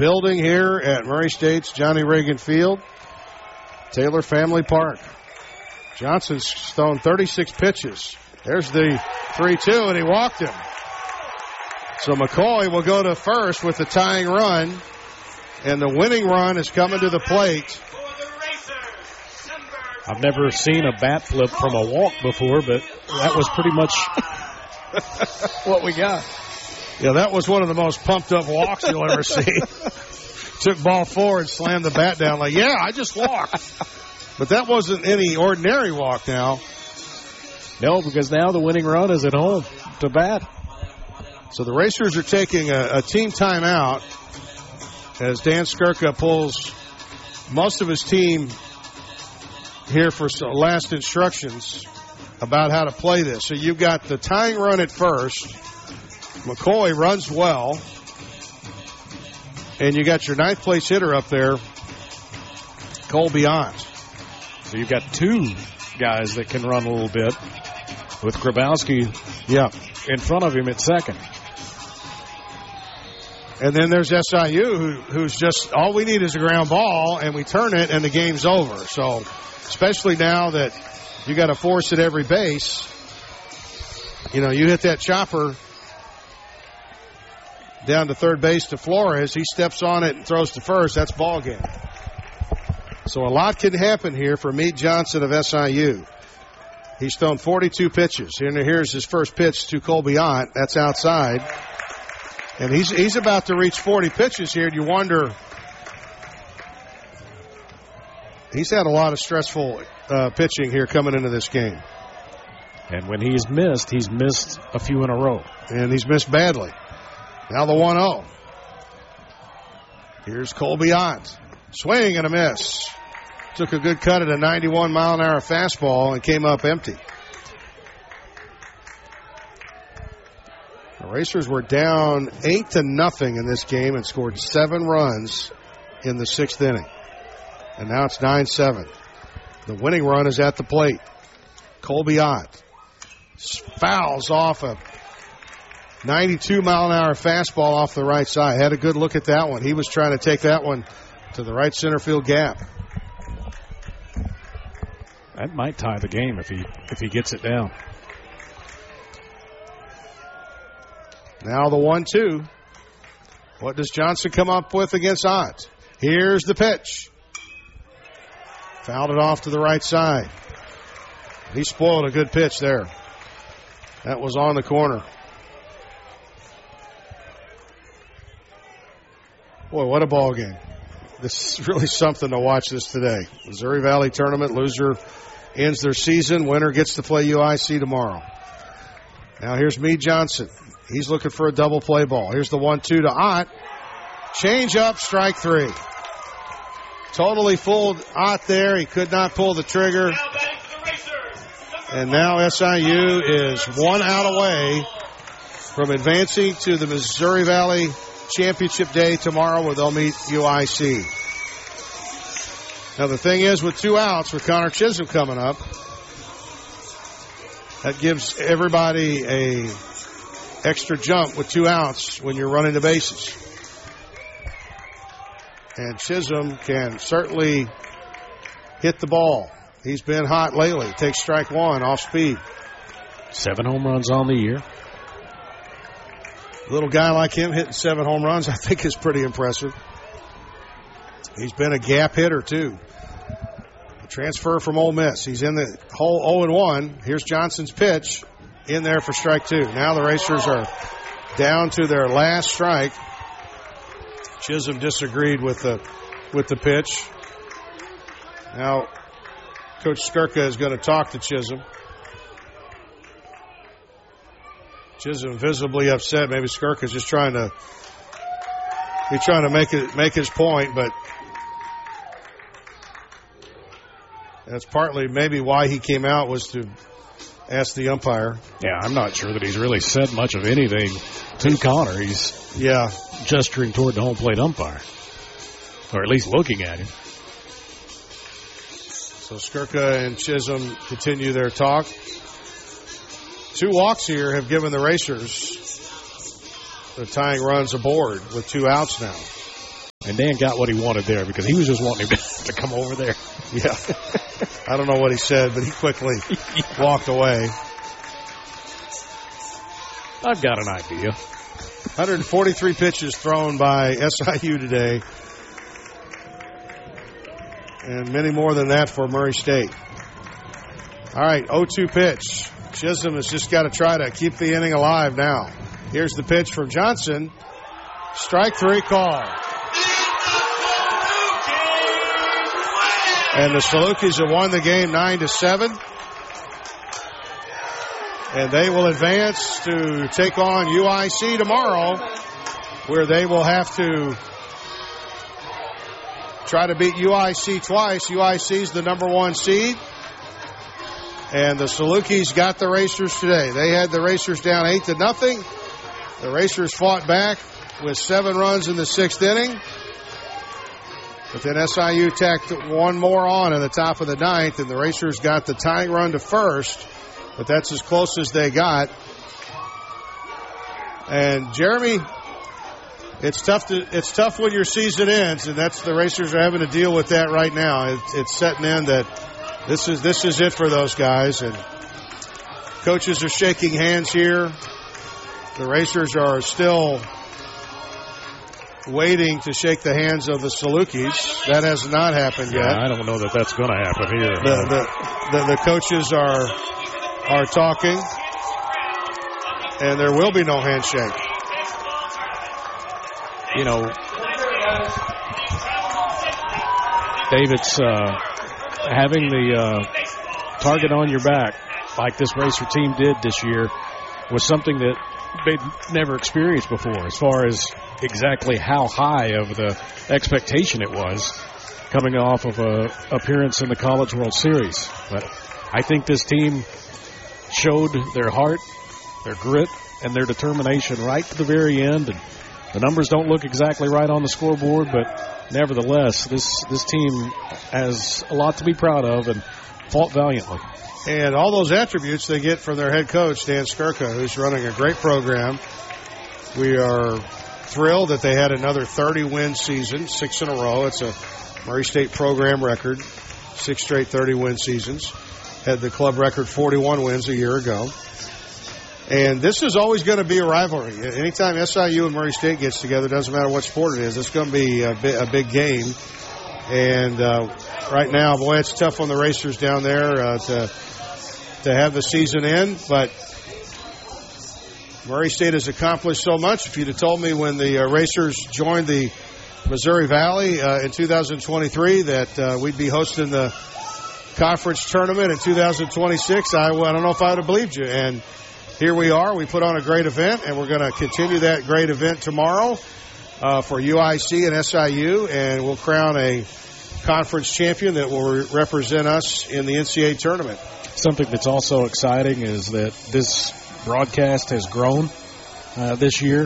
building here at Murray State's Johnny Reagan Field, Taylor Family Park. Johnson's thrown 36 pitches. There's the 3-2, and he walked him. So McCoy will go to first with the tying run, and the winning run is coming to the plate. I've never seen a bat flip from a walk before, but that was pretty much what we got. Yeah, that was one of the most pumped-up walks you'll ever see. Took ball forward, slammed the bat down like, yeah, I just walked. But that wasn't any ordinary walk now. No, because now the winning run is at home to bat. So the Racers are taking a team timeout as Dan Skirka pulls most of his team here for some last instructions about how to play this. So you've got the tying run at first. McCoy runs well. And you got your ninth place hitter up there, Colby Ott. So you've got two guys that can run a little bit with Grabowski in front of him at second. And then there's SIU who's just, all we need is a ground ball, and we turn it, and the game's over. So especially now that you got to force at every base, you hit that chopper down to third base to Flores. He steps on it and throws to first. That's ball game. So a lot can happen here for Meade Johnson of SIU. He's thrown 42 pitches. And here's his first pitch to Colby Ott. That's outside. And he's about to reach 40 pitches here. And you wonder, he's had a lot of stressful pitching here coming into this game. And when he's missed a few in a row. And he's missed badly. Now the 1-0. Here's Colby Ott. Swing and a miss. Took a good cut at a 91-mile-an-hour fastball and came up empty. The Racers were down 8-0 in this game and scored 7 runs in the 6th inning. And now it's 9-7. The winning run is at the plate. Colby Ott fouls off a 92-mile-an-hour fastball off the right side. Had a good look at that one. He was trying to take that one to the right center field gap. That might tie the game if he gets it down. Now the 1-2. What does Johnson come up with against Ott? Here's the pitch. Fouled it off to the right side. He spoiled a good pitch there. That was on the corner. Boy, what a ball game. This is really something to watch this today. Missouri Valley Tournament. Loser ends their season. Winner gets to play UIC tomorrow. Now here's Meade Johnson. He's looking for a double play ball. Here's the 1-2 to Ott. Change up, strike 3. Totally fooled Ott there. He could not pull the trigger. And now SIU is 1 out away from advancing to the Missouri Valley Championship Day tomorrow, where they'll meet UIC. Now the thing is, with 2 outs with Connor Chisholm coming up, that gives everybody a extra jump with 2 outs when you're running the bases. And Chisholm can certainly hit the ball. He's been hot lately. Takes strike 1 off speed. 7 home runs on the year. Little guy like him hitting 7 home runs, I think, is pretty impressive. He's been a gap hitter, too. A transfer from Ole Miss. He's in the hole 0-1. Here's Johnson's pitch in there for strike 2. Now the Racers are down to their last strike. Chisholm disagreed with the pitch. Now Coach Skirka is going to talk to Chisholm. Chisholm visibly upset. Maybe Skirka's just trying to make his point, but that's partly maybe why he came out, was to ask the umpire. Yeah, I'm not sure that he's really said much of anything to Connor. He's gesturing toward the home plate umpire, or at least looking at him. So Skirka and Chisholm continue their talk. 2 walks here have given the Racers the tying runs aboard with 2 outs now. And Dan got what he wanted there because he was just wanting him to come over there. Yeah. I don't know what he said, but he quickly walked away. I've got an idea. 143 pitches thrown by SIU today. And many more than that for Murray State. All right, 0-2 pitch. Chisholm has just got to try to keep the inning alive now. Here's the pitch from Johnson. Strike 3 call. And the Salukis have won the game 9-7. And they will advance to take on UIC tomorrow, where they will have to try to beat UIC twice. UIC's the number 1 seed. And the Salukis got the Racers today. They had the Racers down 8-0. The Racers fought back with 7 runs in the 6th inning. But then SIU tacked 1 more on in the top of the 9th, and the Racers got the tying run to first. But that's as close as they got. And Jeremy, it's tough when your season ends, and that's the Racers are having to deal with that right now. It's setting in that this is it for those guys, and coaches are shaking hands here. The Racers are still waiting to shake the hands of the Salukis. That has not happened yet. I don't know that that's going to happen here. The coaches are talking, and there will be no handshake. You know, David's having the target on your back like this Racer team did this year was something that they'd never experienced before as far as exactly how high of the expectation it was coming off of a appearance in the College World Series. But I think this team showed their heart, their grit, and their determination right to the very end. And the numbers don't look exactly right on the scoreboard, but nevertheless, this team has a lot to be proud of and fought valiantly. And all those attributes they get from their head coach, Dan Skirka, who's running a great program. We are thrilled that they had another 30-win season, 6 in a row. It's a Murray State program record, 6 straight 30-win seasons. Had the club record 41 wins a year ago. And this is always going to be a rivalry. Anytime SIU and Murray State gets together, doesn't matter what sport it is, it's going to be a big game. And right now, boy, it's tough on the Racers down there to have the season end. But Murray State has accomplished so much. If you'd have told me when the Racers joined the Missouri Valley in 2023 that we'd be hosting the conference tournament in 2026, I don't know if I would have believed you. And here we are. We put on a great event, and we're going to continue that great event tomorrow for UIC and SIU, and we'll crown a conference champion that will represent us in the NCAA tournament. Something that's also exciting is that this broadcast has grown this year,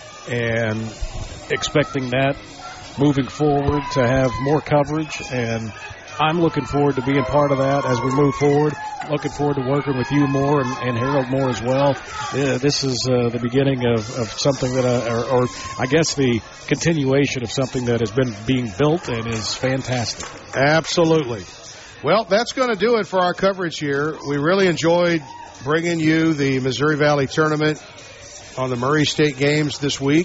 and expecting that moving forward to have more coverage, and I'm looking forward to being part of that as we move forward. Looking forward to working with you more and Harold more as well. This is the beginning of something that, or I guess the continuation of something that has been being built and is fantastic. Absolutely. Well, that's going to do it for our coverage here. We really enjoyed bringing you the Missouri Valley Tournament on the Murray State games this week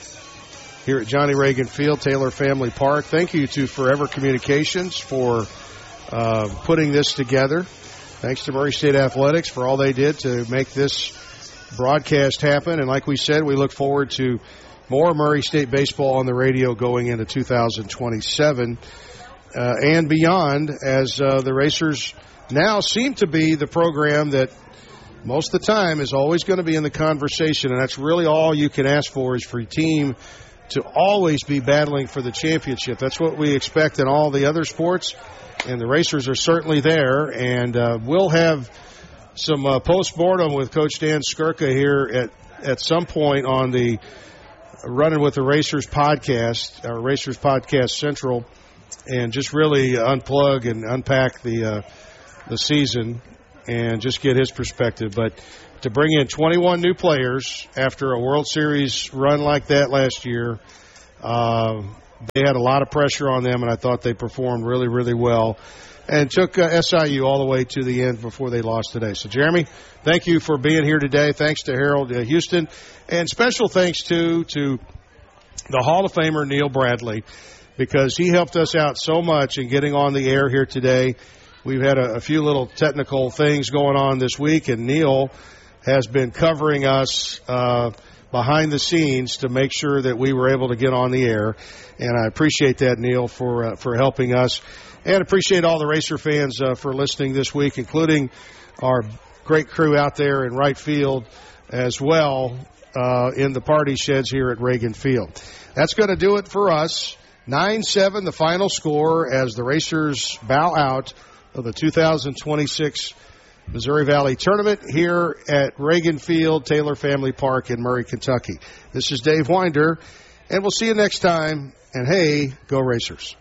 here at Johnny Reagan Field, Taylor Family Park. Thank you to Forever Communications for putting this together. Thanks to Murray State Athletics for all they did to make this broadcast happen. And like we said, we look forward to more Murray State baseball on the radio going into 2027 and beyond, as the Racers now seem to be the program that most of the time is always going to be in the conversation. And that's really all you can ask for, is for your team to always be battling for the championship. That's what we expect in all the other sports, and the Racers are certainly there. And we'll have some post-mortem with Coach Dan Skirka here at some point on the Running with the Racers podcast, our Racers Podcast Central, and just really unplug and unpack the season and just get his perspective. But to bring in 21 new players after a World Series run like that last year, they had a lot of pressure on them, and I thought they performed really, really well and took SIU all the way to the end before they lost today. So, Jeremy, thank you for being here today. Thanks to Harold Houston. And special thanks, too, to the Hall of Famer Neil Bradley, because he helped us out so much in getting on the air here today. We've had a few little technical things going on this week, and Neil has been covering us behind the scenes to make sure that we were able to get on the air. And I appreciate that, Neil, for helping us. And appreciate all the Racer fans for listening this week, including our great crew out there in right field as well in the party sheds here at Reagan Field. That's going to do it for us. 9-7, the final score as the Racers bow out of the 2026 Missouri Valley Tournament here at Reagan Field, Taylor Family Park in Murray, Kentucky. This is Dave Winder, and we'll see you next time. And hey, go Racers.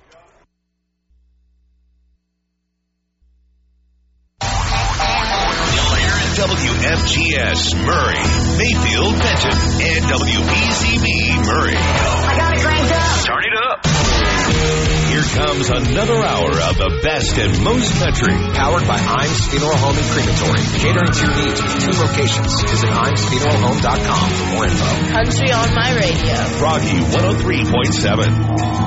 WFGS Murray, Mayfield, Benton, and WPCB Murray. I got it cranked up. Turn it up. Here comes another hour of the best and most country. Powered by Imes Funeral Home and Crematory. Catering to your needs with 2 locations. Visit ImesFuneralHome.com for more info. Country on my radio. Froggy 103.7.